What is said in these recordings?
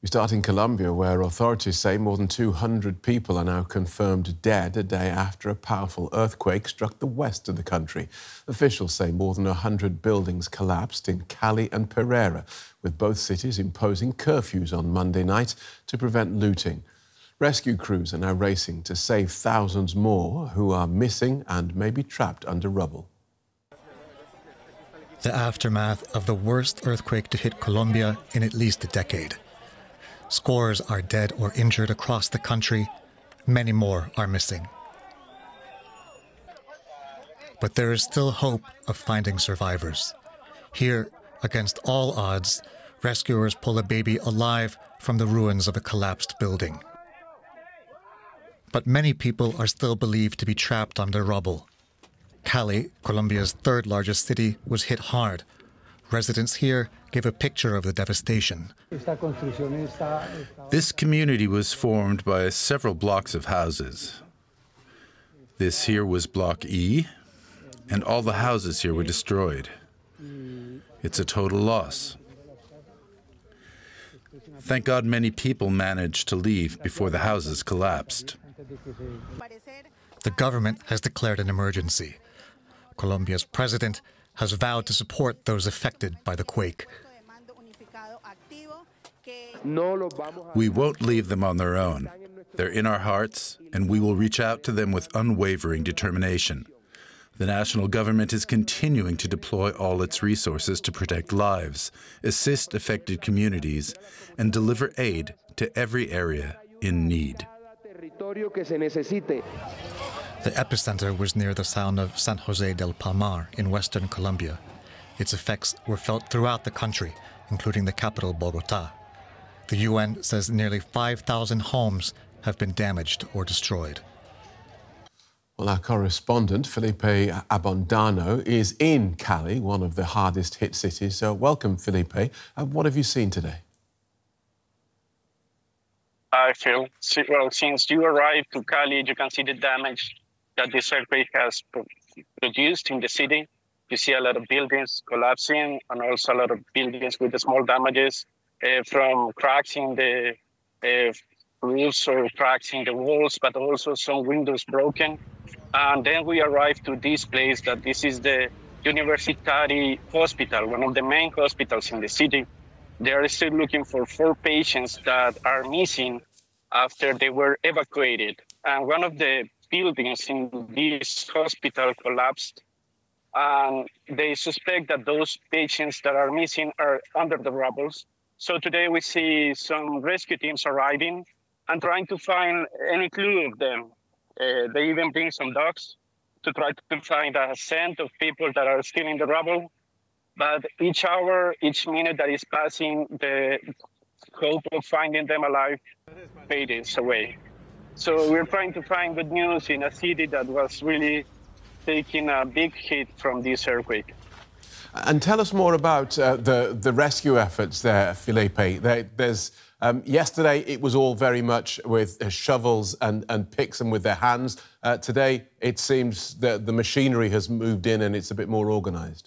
We start in Colombia, where authorities say more than 200 people are now confirmed dead a day after a powerful earthquake struck the west of the country. Officials say more than 100 buildings collapsed in Cali and Pereira, with both cities imposing curfews on Monday night to prevent looting. Rescue crews are now racing to save thousands more who are missing and may be trapped under rubble. The aftermath of the worst earthquake to hit Colombia in at least a decade. Scores are dead or injured across the country. Many more are missing. But there is still hope of finding survivors. Here, against all odds, rescuers pull a baby alive from the ruins of a collapsed building. But many people are still believed to be trapped under rubble. Cali, Colombia's third largest city, was hit hard. Residents here gave a picture of the devastation. This community was formed by several blocks of houses. This here was Block E, and all the houses here were destroyed. It's a total loss. Thank God many people managed to leave before the houses collapsed. The government has declared an emergency. Colombia's president has vowed to support those affected by the quake. We won't leave them on their own. They're in our hearts, and we will reach out to them with unwavering determination. The national government is continuing to deploy all its resources to protect lives, assist affected communities, and deliver aid to every area in need. The epicenter was near the town of San Jose del Palmar in western Colombia. Its effects were felt throughout the country, including the capital, Bogotá. The UN says nearly 5,000 homes have been damaged or destroyed. Well, our correspondent, Felipe Abondano, is in Cali, one of the hardest hit cities. So welcome, Felipe. What have you seen today? Hi, Phil. Well, since you arrived to Cali, you can see the damage that this earthquake has produced in the city. You see a lot of buildings collapsing and also a lot of buildings with the small damages from cracks in the roofs or cracks in the walls, but also some windows broken. And then we arrived to this place that this is the Universitari Hospital, one of the main hospitals in the city. They are still looking for 4 patients that are missing after they were evacuated. And one of the buildings in this hospital collapsed. And they suspect that those patients that are missing are under the rubble. So today we see some rescue teams arriving and trying to find any clue of them. They even bring some dogs to try to find a scent of people that are still in the rubble. But each hour, each minute that is passing, the hope of finding them alive fades away. So we're trying to find good news in a city that was really taking a big hit from this earthquake. And tell us more about the rescue efforts there, Felipe. Yesterday, it was all very much with shovels and picks and with their hands. Today, it seems that the machinery has moved in and it's a bit more organised.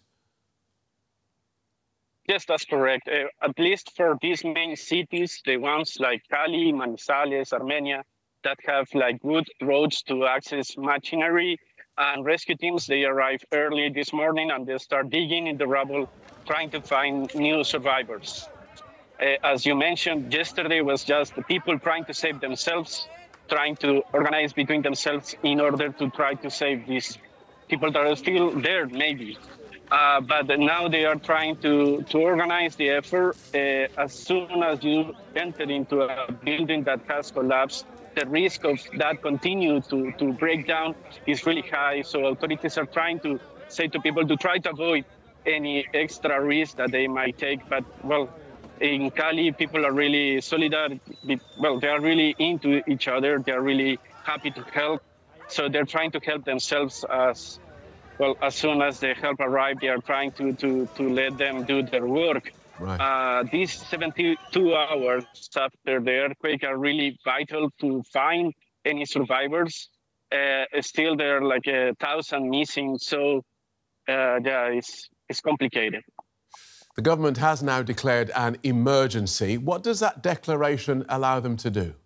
Yes, that's correct. At least for these main cities, the ones like Cali, Manizales, Armenia, that have like good roads to access machinery and rescue teams, they arrive early this morning and they start digging in the rubble, trying to find new survivors. As you mentioned, yesterday was just the people trying to save themselves, trying to organize between themselves in order to try to save these people that are still there, maybe. But now they are trying to organize the effort. As soon as you enter into a building that has collapsed, the risk of that continue to break down is really high. So authorities are trying to say to people to try to avoid any extra risk that they might take. But, well, in Cali, people are really solidary. Well, they are really into each other. They are really happy to help. So they're trying to help themselves as well. As soon as the help arrives, they are trying to let them do their work. Right. These 72 hours after the earthquake are really vital to find any survivors. Still, there are like 1,000 missing. So, yeah, it's complicated. The government has now declared an emergency. What does that declaration allow them to do?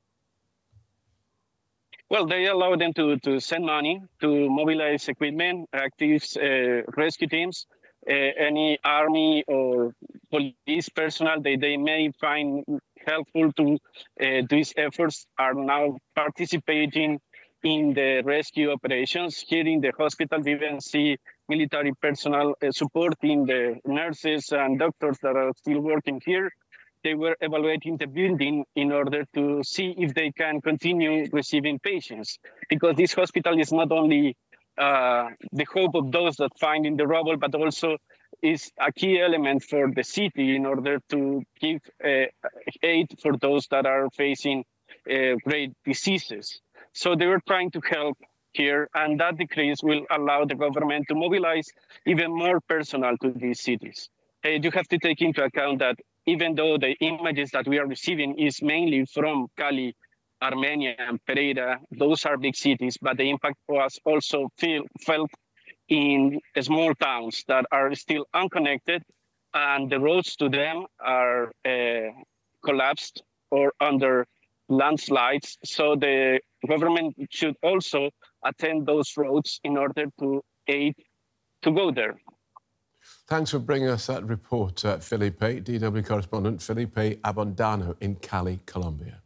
Well, they allow them to send money, to mobilize equipment, active rescue teams, any army or police personnel that they may find helpful to these efforts are now participating in the rescue operations. Here in the hospital, we even see military personnel supporting the nurses and doctors that are still working here. They were evaluating the building in order to see if they can continue receiving patients, because this hospital is not only the hope of those that find in the rubble, but also is a key element for the city in order to give aid for those that are facing great diseases. So they were trying to help here, and that decrease will allow the government to mobilize even more personnel to these cities. You have to take into account that even though the images that we are receiving is mainly from Cali, Armenia, and Pereira, those are big cities, but the impact was also felt in small towns that are still unconnected, and the roads to them are collapsed or under landslides. So the government should also attend those roads in order to aid to go there. Thanks for bringing us that report, Felipe. DW correspondent Felipe Abondano in Cali, Colombia.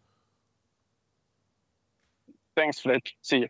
Thanks, Fred. See you.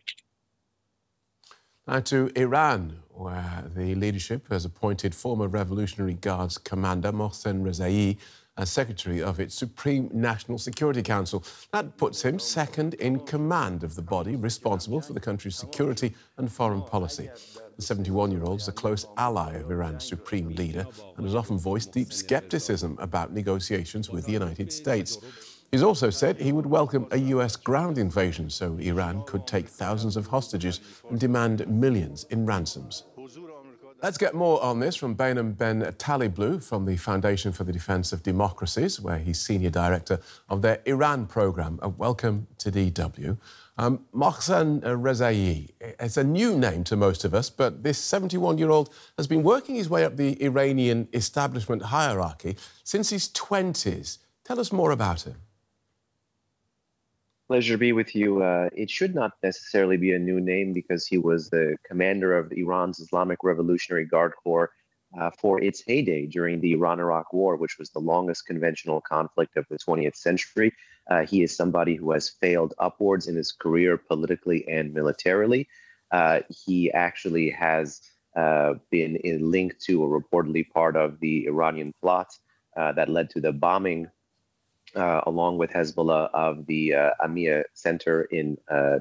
Now to Iran, where the leadership has appointed former Revolutionary Guards commander Mohsen Rezaei as secretary of its Supreme National Security Council. That puts him second in command of the body responsible for the country's security and foreign policy. The 71-year-old is a close ally of Iran's supreme leader and has often voiced deep scepticism about negotiations with the United States. He's also said he would welcome a US ground invasion so Iran could take thousands of hostages and demand millions in ransoms. Let's get more on this from Behnam Ben Taliblu from the Foundation for the Defense of Democracies, where he's Senior Director of their Iran programme. Welcome to DW. Mohsen Rezaei, it's a new name to most of us, but this 71-year-old has been working his way up the Iranian establishment hierarchy since his 20s. Tell us more about him. Pleasure to be with you. It should not necessarily be a new name because he was the commander of Iran's Islamic Revolutionary Guard Corps for its heyday during the Iran-Iraq War, which was the longest conventional conflict of the 20th century. He is somebody who has failed upwards in his career politically and militarily. He actually has been linked to or reportedly part of the Iranian plot that led to the bombing along with Hezbollah of the Amia Center in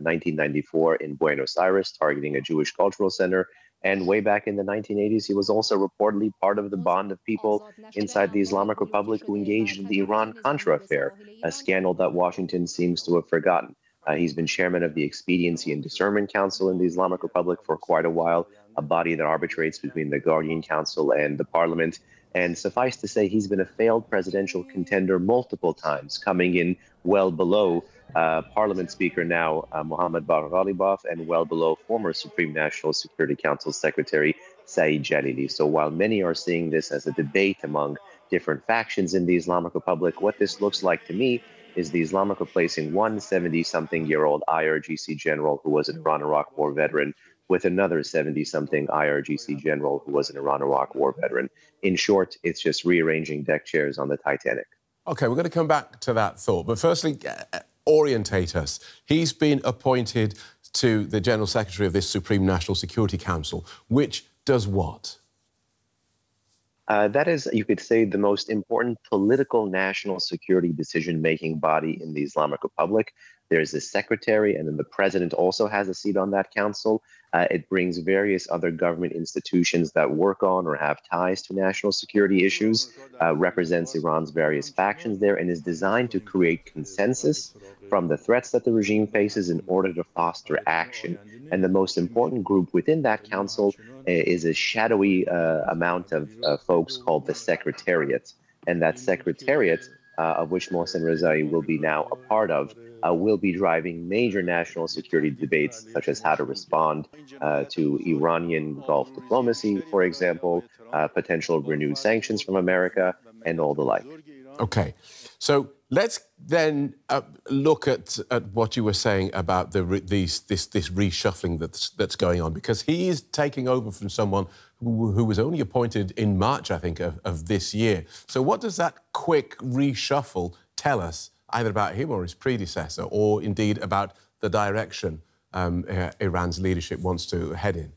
1994 in Buenos Aires, targeting a Jewish cultural center. And way back in the 1980s, he was also reportedly part of the band of people inside the Islamic Republic who engaged in the Iran-Contra affair, a scandal that Washington seems to have forgotten. He's been chairman of the Expediency and Discernment Council in the Islamic Republic for quite a while, a body that arbitrates between the Guardian Council and the parliament. And suffice to say, he's been a failed presidential contender multiple times, coming in well below Parliament Speaker now, Mohammad Bagher Ghalibaf, and well below former Supreme National Security Council Secretary Saeed Jalili. So while many are seeing this as a debate among different factions in the Islamic Republic, what this looks like to me is the Islamic replacing one 70-something-year-old IRGC general who was an Iran-Iraq War veteran with another 70-something IRGC general who was an Iran-Iraq War veteran. In short, it's just rearranging deck chairs on the Titanic. OK, we're going to come back to that thought. But firstly, orientate us. He's been appointed to the General Secretary of this Supreme National Security Council, which does what? That is, you could say, the most important political national security decision-making body in the Islamic Republic. There's a secretary, and then the president also has a seat on that council. It brings various other government institutions that work on or have ties to national security issues, represents Iran's various factions there, and is designed to create consensus from the threats that the regime faces in order to foster action. And the most important group within that council is a shadowy amount of folks called the Secretariat. And that Secretariat of which Mohsen Rezai will be now a part of, will be driving major national security debates, such as how to respond to Iranian Gulf diplomacy, for example, potential renewed sanctions from America, and all the like. Okay, so let's then look at what you were saying about this reshuffling that's going on, because he is taking over from someone who was only appointed in March, I think, of this year. So what does that quick reshuffle tell us, either about him or his predecessor, or indeed about the direction Iran's leadership wants to head in?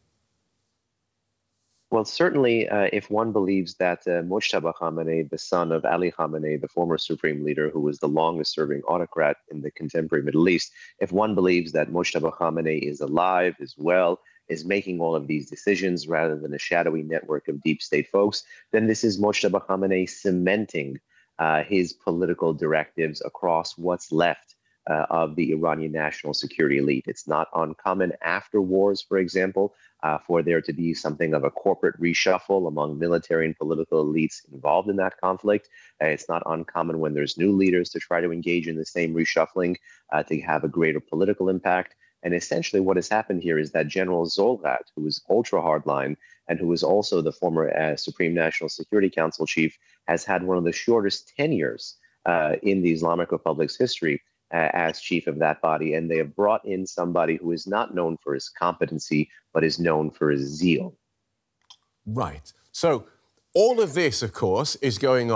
Well, certainly, if one believes that Mojtaba Khamenei, the son of Ali Khamenei, the former supreme leader who was the longest-serving autocrat in the contemporary Middle East, if one believes that Mojtaba Khamenei is alive, is well, is making all of these decisions rather than a shadowy network of deep state folks, then this is Mojtaba Khamenei cementing his political directives across what's left of the Iranian national security elite. It's not uncommon after wars, for example, for there to be something of a corporate reshuffle among military and political elites involved in that conflict. It's not uncommon when there's new leaders to try to engage in the same reshuffling to have a greater political impact. And essentially what has happened here is that General Zolghat, who was ultra hardline and who was also the former Supreme National Security Council chief, has had one of the shortest tenures in the Islamic Republic's history as chief of that body. And they have brought in somebody who is not known for his competency, but is known for his zeal. Right. So all of this, of course, is going on